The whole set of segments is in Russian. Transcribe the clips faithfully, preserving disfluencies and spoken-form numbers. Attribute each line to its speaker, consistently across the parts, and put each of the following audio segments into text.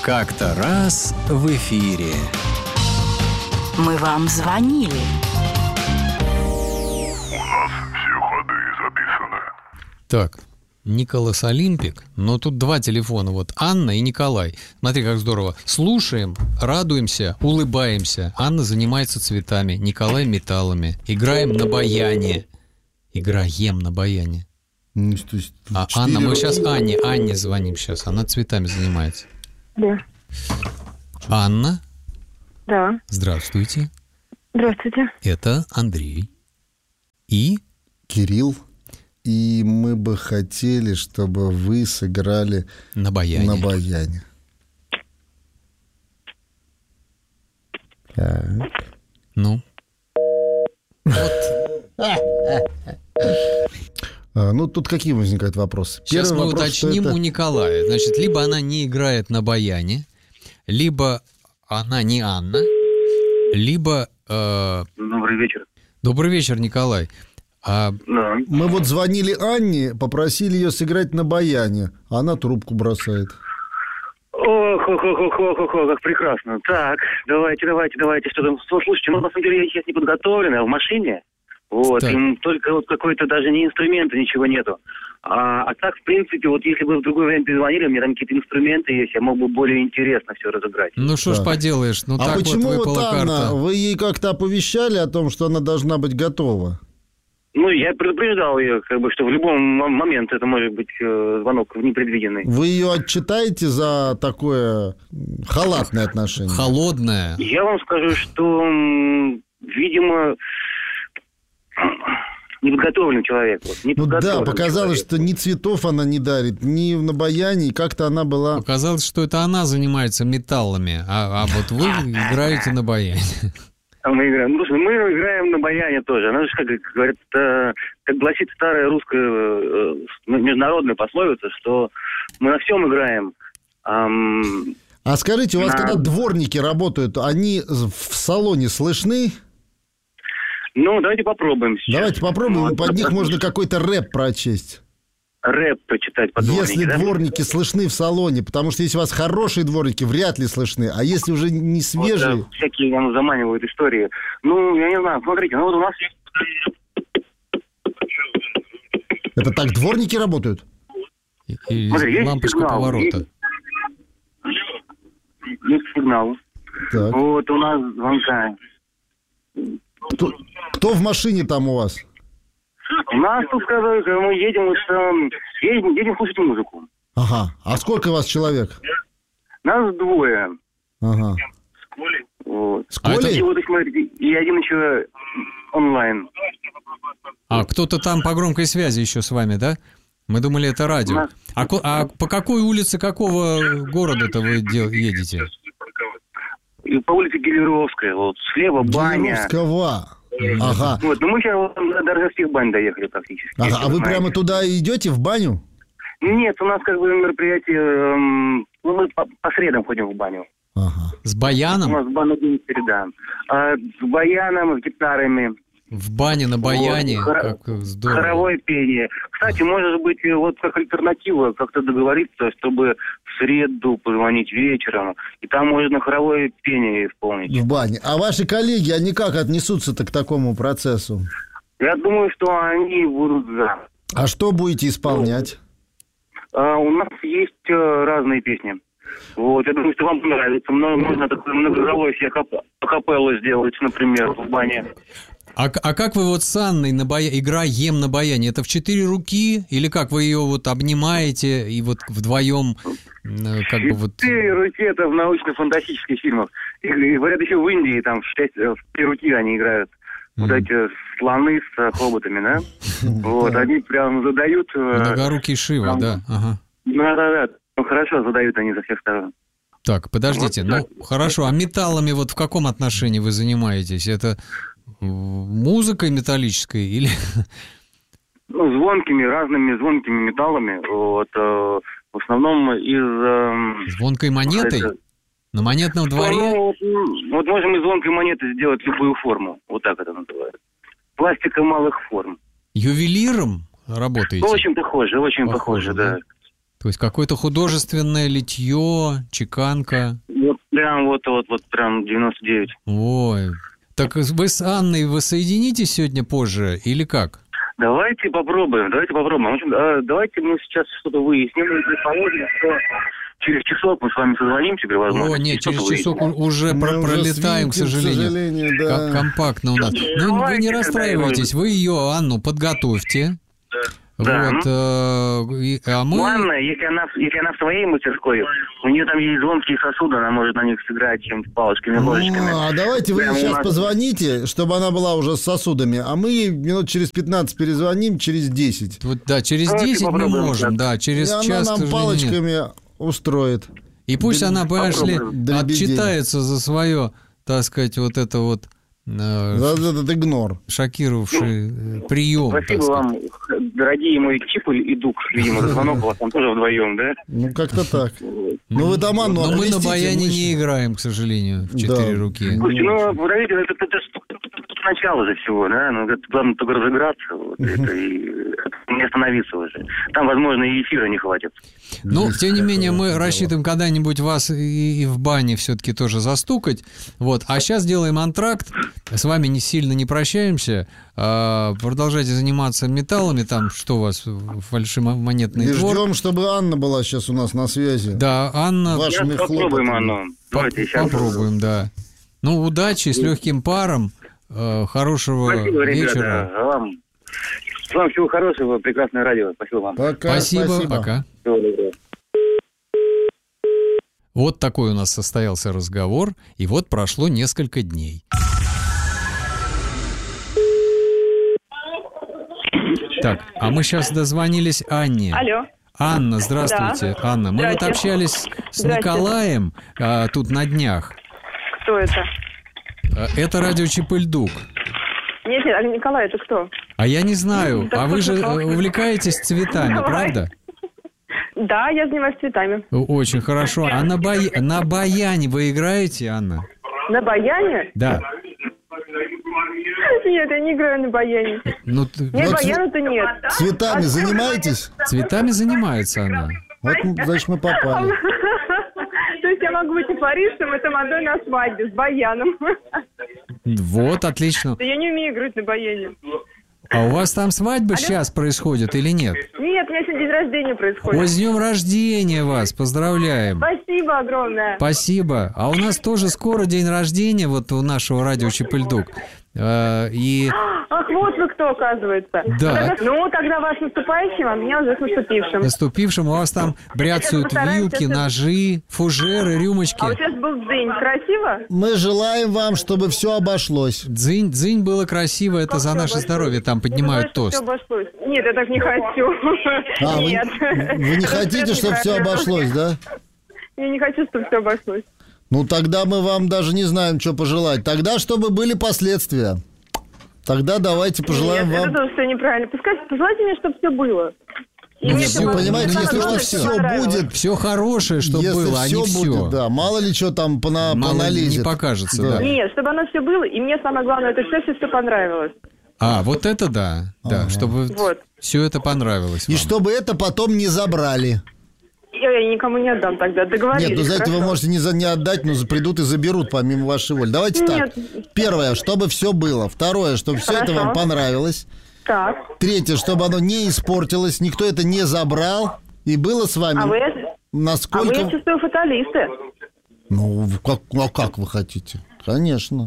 Speaker 1: Как-то раз в эфире.
Speaker 2: Мы вам звонили.
Speaker 3: У нас все ходы записаны.
Speaker 4: Так, Николас Олимпик, но тут два телефона, вот Анна и Николай. Смотри, как здорово. Слушаем, радуемся, улыбаемся. Анна занимается цветами, Николай металлами. Играем на баяне. Играем на баяне.
Speaker 5: Ну, то есть
Speaker 4: А
Speaker 5: четыре
Speaker 4: Анна, мы
Speaker 5: руки.
Speaker 4: сейчас Анне, Анне звоним сейчас, она цветами занимается.
Speaker 6: Да.
Speaker 4: Анна,
Speaker 6: Да.
Speaker 4: здравствуйте.
Speaker 6: Здравствуйте.
Speaker 4: Это Андрей. И
Speaker 5: Кирилл. И мы бы хотели, чтобы вы сыграли
Speaker 4: на баяне.
Speaker 5: на баяне. Так.
Speaker 4: Ну,
Speaker 5: А, ну, тут какие возникают вопросы?
Speaker 4: сейчас
Speaker 5: Первый
Speaker 4: мы
Speaker 5: вопрос, что
Speaker 4: уточним
Speaker 5: это-
Speaker 4: у Николая. Значит, либо она не играет на баяне, либо она не Анна, либо... э,
Speaker 7: Добрый вечер.
Speaker 4: Добрый вечер, Николай. А,
Speaker 7: Да.
Speaker 5: Мы вот звонили Анне, попросили ее сыграть на баяне, а она трубку бросает.
Speaker 7: Ох, ох, ох, ох, ох, ох, ох, как прекрасно. Так, давайте, давайте, давайте. Что там? Слушайте, ну, на самом деле, я сейчас не подготовлен, а в машине. Вот,
Speaker 4: Так.
Speaker 7: и только вот какой-то даже не инструмента, ничего нету. А, а так, в принципе, вот если бы в другое время перезвонили, у меня там какие-то инструменты есть, я мог бы более интересно все разыграть.
Speaker 4: ну что ж
Speaker 5: Да.
Speaker 4: поделаешь, ну
Speaker 5: а
Speaker 4: так
Speaker 5: почему
Speaker 4: вот
Speaker 5: вот,
Speaker 4: выпала
Speaker 5: Анна,
Speaker 4: карта.
Speaker 5: вы ей как-то оповещали о том, что она должна быть готова?
Speaker 7: Ну, я предупреждал ее, как бы, что в любом м- момент это может быть э, звонок непредвиденный.
Speaker 5: Вы ее отчитаете за такое м, халатное отношение?
Speaker 4: Холодная.
Speaker 7: Я вам скажу, что, м, видимо, неподготовленный человек. Вот,
Speaker 5: Ну да,
Speaker 7: неподготовленный
Speaker 5: показалось,
Speaker 7: человек.
Speaker 5: что ни цветов она не дарит, ни на баяне, и как-то она была...
Speaker 4: Показалось, что это она занимается металлами, а, а вот вы играете на баяне.
Speaker 7: А мы играем. Ну, слушай, мы играем на баяне тоже. Она же, как говорят, э, как гласит старая русская э, э, международная пословица, что мы на всем играем. Ам,
Speaker 5: А скажите, у вас
Speaker 7: Да.
Speaker 5: когда дворники работают, они в салоне слышны?
Speaker 7: ну, давайте попробуем сейчас.
Speaker 5: Давайте попробуем,
Speaker 7: Вот.
Speaker 5: под них можно какой-то рэп прочесть.
Speaker 7: Рэп почитать по дворнике,
Speaker 5: Если
Speaker 7: да?
Speaker 5: дворники слышны в салоне, потому что если у вас хорошие дворники, вряд ли слышны, а если уже не
Speaker 7: Вот,
Speaker 5: свежие...
Speaker 7: да, всякие вам заманивают истории. Ну, я не знаю, смотрите, ну вот у нас есть...
Speaker 5: Это так дворники работают?
Speaker 4: И, и
Speaker 7: Смотри, есть
Speaker 4: лампочка
Speaker 7: сигнал,
Speaker 4: поворота.
Speaker 7: есть- Есть сигнал.
Speaker 5: Так.
Speaker 7: Вот у нас звонка.
Speaker 5: Кто, кто в машине там у вас?
Speaker 7: У нас тут, сказали, мы едем, вот, эм, едем, едем слушать музыку.
Speaker 5: Ага. А сколько вас человек?
Speaker 7: Нас двое.
Speaker 5: Ага.
Speaker 7: Вот.
Speaker 5: С
Speaker 4: А это-
Speaker 5: Колей?
Speaker 7: И вот, смотрите, и один еще онлайн.
Speaker 4: А кто-то там по громкой связи еще с вами, да? Мы думали, это радио.
Speaker 7: Да.
Speaker 4: А, ко- а по какой улице какого города-то вы дел- едете?
Speaker 7: И по улице Гелеровская, вот, слева баня.
Speaker 5: Гелеровского. Ага.
Speaker 7: Вот, ну мы сейчас вот до Ржевских бань доехали практически.
Speaker 5: Ага.
Speaker 7: если
Speaker 5: А вы
Speaker 7: знаете.
Speaker 5: прямо туда идете, в баню?
Speaker 7: Нет, у нас как бы мероприятие, эм, ну мы по, по средам ходим в баню.
Speaker 5: Ага.
Speaker 4: С
Speaker 7: У
Speaker 4: баяном?
Speaker 7: нас баня день переда. А с баяном, с гитарами.
Speaker 4: В бане на баяне?
Speaker 7: Вот, хоро-
Speaker 4: Как здорово.
Speaker 7: Хоровое пение. Кстати, может быть, вот как альтернатива как-то договориться, чтобы в среду позвонить вечером, и там можно хоровое пение исполнить.
Speaker 5: В бане. А ваши коллеги, они как отнесутся-то к такому процессу?
Speaker 7: Я думаю, что они будут за.
Speaker 5: А что будете исполнять?
Speaker 7: А, у нас есть э, разные песни. Вот, я думаю, что вам понравится. Мно- Можно такое многоголосие акап- акапеллу сделать, например, в бане.
Speaker 4: А, к- а как вы вот с Анной на бая... играем на баяне? Это в четыре руки? Или как вы ее вот обнимаете и вот вдвоем э, как бы вот...
Speaker 7: Четыре руки — это в научно-фантастических фильмах. И, и говорят, еще в Индии там в, шесть, в три руки они играют. Вот
Speaker 4: Мгм.
Speaker 7: эти слоны с э, хоботами, да? Вот, они прям задают... э,
Speaker 4: Многорукий Шива,
Speaker 7: там-
Speaker 4: да. Ага.
Speaker 7: Да-да-да. Ну, хорошо задают они со всех сторон.
Speaker 4: Так, подождите,
Speaker 7: Вот
Speaker 4: ну
Speaker 7: так.
Speaker 4: хорошо, а металлами вот в каком отношении вы занимаетесь? Это э, музыкой металлической или...
Speaker 7: Ну, звонкими, разными звонкими металлами. Вот, э, в основном из... эм,
Speaker 4: Звонкой монетой?
Speaker 7: это-
Speaker 4: На монетном дворе?
Speaker 7: Ну, вот, м, вот можем из звонкой монеты сделать любую форму. Вот так это называют. Пластика малых форм.
Speaker 4: Ювелиром работаете?
Speaker 7: Ну, очень похоже, очень
Speaker 4: Похоже,
Speaker 7: похоже,
Speaker 4: да?
Speaker 7: да.
Speaker 4: То есть какое-то художественное литье, чеканка.
Speaker 7: Вот прям вот, вот, вот прям девяносто девять.
Speaker 4: Ой. Так вы с Анной воссоединитесь сегодня позже или как?
Speaker 7: Давайте попробуем, давайте попробуем. В общем, а, давайте мы сейчас что-то выясним. Мы предположим, что через часок мы с вами созвонимся при возможности.
Speaker 4: О, нет, через
Speaker 7: Что-то
Speaker 4: часок
Speaker 7: выясним.
Speaker 4: уже
Speaker 5: Мы
Speaker 4: про-
Speaker 5: уже
Speaker 4: пролетаем, к
Speaker 5: свинтим,
Speaker 4: сожалению.
Speaker 5: к сожалению, да.
Speaker 4: Как компактно у нас. Ну, вы не расстраивайтесь, вы ее, Анну, подготовьте.
Speaker 7: Да.
Speaker 4: Вот, э, и- а мы...
Speaker 7: Ну, Анна, если она, если она в своей мастерской, у нее там есть звонкие сосуды, она может на них сыграть чем-то палочками, ложечками.
Speaker 5: Ну, а давайте вы
Speaker 7: Прямо
Speaker 5: сейчас
Speaker 7: у нас-
Speaker 5: позвоните, чтобы она была уже с сосудами, а мы ей минут через пятнадцать перезвоним, через десять.
Speaker 4: Вот, да, через
Speaker 7: Давайте
Speaker 4: десять мы
Speaker 7: попробуем,
Speaker 4: можем, да,
Speaker 5: И
Speaker 4: через
Speaker 5: она
Speaker 4: час, к
Speaker 5: нам
Speaker 4: сожалению, нет.
Speaker 5: палочками устроит.
Speaker 4: И пусть
Speaker 5: Д-
Speaker 4: она, понимаешь ли,
Speaker 7: попробуем.
Speaker 5: Дребедень.
Speaker 4: отчитается за свое, так сказать, вот это вот э,
Speaker 5: За этот игнор.
Speaker 4: шокировавший э, прием. так
Speaker 7: Спасибо
Speaker 4: сказать.
Speaker 7: вам, дорогие мой Чиполь и Дук. Видимо, за звонок у вас там тоже вдвоем, да?
Speaker 5: Ну, как-то так. Ну, вы там Анну
Speaker 4: Но мы на
Speaker 5: оповестите,
Speaker 4: баяне
Speaker 5: мы
Speaker 4: не
Speaker 5: еще-
Speaker 4: играем, к сожалению, в четыре
Speaker 5: Да.
Speaker 4: руки.
Speaker 7: Слушайте, ну, подождите, это, это, это ж только начало же всего, да? Ну, это главное только разыграться, вот, это, и не остановиться уже. Там, возможно, и эфира не хватит.
Speaker 4: Ну,
Speaker 5: Есть
Speaker 4: тем не менее,
Speaker 5: такое
Speaker 4: мы
Speaker 5: дело.
Speaker 4: рассчитываем когда-нибудь вас и, и в бане все-таки тоже застукать. Вот. А сейчас делаем антракт. С вами не сильно не прощаемся. А, продолжайте заниматься металлами. Там что у вас? Фальшимонетный
Speaker 5: И
Speaker 4: двор?
Speaker 5: ждем, чтобы Анна была сейчас у нас на связи.
Speaker 4: Да, Анна.
Speaker 5: Ваш-
Speaker 7: Сейчас
Speaker 5: Вашими
Speaker 7: попробуем,
Speaker 5: хлопотами.
Speaker 7: Анну. Давайте сейчас.
Speaker 4: Попробуем, да. Ну, удачи, с легким паром. э, Хорошего
Speaker 7: Спасибо,
Speaker 4: вечера.
Speaker 7: ребята. А Вам, вам всего хорошего, прекрасное радио. Спасибо вам.
Speaker 5: Пока,
Speaker 4: Спасибо,
Speaker 5: спасибо.
Speaker 4: пока.
Speaker 7: Всего доброго.
Speaker 4: Вот такой у нас состоялся разговор, и вот прошло несколько дней. Так, а мы сейчас дозвонились Анне.
Speaker 6: Алло.
Speaker 4: Анна, здравствуйте. Анна, мы вот
Speaker 6: Здрасте.
Speaker 4: общались с
Speaker 6: Здрасте.
Speaker 4: Николаем а, тут на днях.
Speaker 6: Кто это?
Speaker 4: А, Это радио Чип-и-Ль-Дук.
Speaker 6: Нет, нет, а Николай, это кто?
Speaker 4: А я не знаю,
Speaker 6: Да
Speaker 4: а вы же
Speaker 6: слушай,
Speaker 4: э, увлекаетесь цветами,
Speaker 6: Давай.
Speaker 4: правда?
Speaker 6: Да, я занимаюсь цветами.
Speaker 4: Очень хорошо. А на, бая- на баяне вы играете, Анна?
Speaker 6: На баяне?
Speaker 4: Да.
Speaker 6: Нет, я не играю на баяне.
Speaker 4: Ну, т-
Speaker 6: Нет,
Speaker 5: Вот
Speaker 6: баяна-то нет.
Speaker 5: Цветами занимаетесь?
Speaker 4: цветами занимается она.
Speaker 5: Вот, значит, мы попали.
Speaker 6: То есть я могу быть и флористом, и тамадой на свадьбе с баяном.
Speaker 4: Вот, отлично.
Speaker 6: Да я не умею играть на баяне.
Speaker 4: А у вас там свадьба сейчас происходит или нет?
Speaker 6: Нет, у меня сегодня день рождения происходит.
Speaker 4: Ой, с днем рождения вас, поздравляем.
Speaker 6: Спасибо огромное.
Speaker 4: Спасибо. А у нас тоже скоро день рождения, вот у нашего радио Чип-и-Ль-Дук. Э, И
Speaker 6: Ах, вот вы кто, оказывается.
Speaker 4: Да.
Speaker 6: Ну, тогда вас с наступающим, а меня уже с наступившим.
Speaker 4: наступившим у вас там бряцают
Speaker 6: Постараемся
Speaker 4: вилки,
Speaker 6: это-
Speaker 4: ножи, фужеры,
Speaker 6: А вот
Speaker 4: рюмочки.
Speaker 6: сейчас был день. Красиво?
Speaker 5: Мы желаем вам, чтобы все обошлось.
Speaker 4: Дзынь, дзынь было красиво, это
Speaker 6: Как
Speaker 4: за
Speaker 6: всё
Speaker 4: наше
Speaker 6: обошлось?
Speaker 4: здоровье, там
Speaker 6: Не
Speaker 4: поднимают
Speaker 6: бывает,
Speaker 4: тост.
Speaker 6: что всё обошлось. Нет, я так не хочу.
Speaker 5: А, вы,
Speaker 6: Нет.
Speaker 5: вы не хотите, чтобы все обошлось, да?
Speaker 6: Я не хочу, чтобы все обошлось.
Speaker 5: Ну, тогда мы вам даже не знаем, что пожелать. Тогда, чтобы были последствия. Тогда давайте пожелаем
Speaker 6: Нет,
Speaker 5: вам...
Speaker 6: это тоже все неправильно. Пускай пожелайте мне, чтобы все было. И
Speaker 4: Ну,
Speaker 6: мне
Speaker 4: всё,
Speaker 6: чтобы
Speaker 5: понимаете,
Speaker 6: самое
Speaker 5: если у
Speaker 6: главное,
Speaker 5: вас
Speaker 6: что
Speaker 5: все
Speaker 6: понравилось.
Speaker 5: будет,
Speaker 4: Все хорошее, что
Speaker 5: если
Speaker 4: было, а
Speaker 5: все
Speaker 4: не все.
Speaker 5: будет, да, мало ли что там пона-
Speaker 4: Мало
Speaker 5: поналезет.
Speaker 4: не покажется, да.
Speaker 6: Нет, чтобы оно все было, и мне самое главное, это все, все, все понравилось.
Speaker 4: А, вот это да, да,
Speaker 5: Ага.
Speaker 4: чтобы
Speaker 6: Вот.
Speaker 4: все это понравилось
Speaker 5: И
Speaker 4: вам.
Speaker 5: чтобы это потом не забрали.
Speaker 6: Я, я никому не отдам тогда, договорились.
Speaker 5: Нет, ну за это вы
Speaker 6: хорошо?
Speaker 5: можете не, за, не отдать, но за- придут и заберут помимо вашей воли. Давайте так.
Speaker 6: Нет.
Speaker 5: Первое, чтобы все было. Второе, чтобы все это
Speaker 6: Хорошо.
Speaker 5: вам понравилось.
Speaker 6: Так,
Speaker 5: Третье, чтобы оно не испортилось, никто это не забрал. И было с вами
Speaker 6: а вы, а
Speaker 5: насколько...
Speaker 6: вы, я чувствую, фаталисты.
Speaker 5: Ну, как, а как вы хотите? Конечно.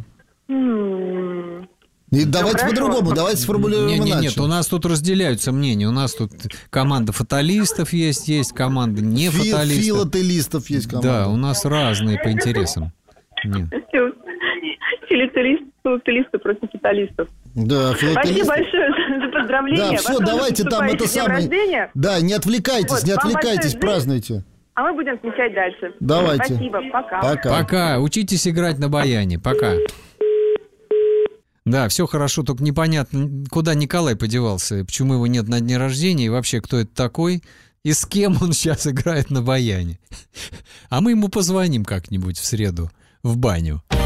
Speaker 6: М.
Speaker 5: И давайте
Speaker 6: хорошо.
Speaker 5: по-другому, давайте сформулируем
Speaker 4: Не, не,
Speaker 5: иначе.
Speaker 4: нет, у нас тут разделяются мнения. У нас тут команда фаталистов есть, есть команда не
Speaker 5: Фи-
Speaker 4: фаталистов.
Speaker 5: филателистов есть команда.
Speaker 4: Да, у нас разные по интересам. Нет.
Speaker 6: Филателисты, филателисты против фаталистов.
Speaker 5: Да,
Speaker 6: Спасибо
Speaker 5: филателисты.
Speaker 6: большое за поздравления.
Speaker 5: Да,
Speaker 6: Вас
Speaker 5: все,
Speaker 6: тоже
Speaker 5: давайте там
Speaker 6: наступающим
Speaker 5: это
Speaker 6: днем
Speaker 5: самое.
Speaker 6: рождения.
Speaker 5: Да, не отвлекайтесь,
Speaker 6: Вот,
Speaker 5: не
Speaker 6: вам
Speaker 5: отвлекайтесь,
Speaker 6: большое
Speaker 5: празднуйте.
Speaker 6: А мы будем отмечать дальше.
Speaker 5: Давайте.
Speaker 6: Спасибо, пока.
Speaker 5: Пока.
Speaker 4: Пока, учитесь играть на баяне. Пока. Да, все хорошо, только непонятно, куда Николай подевался, почему его нет на дне рождения, и вообще, кто это такой, и с кем он сейчас играет на баяне. А мы ему позвоним как-нибудь в среду в баню.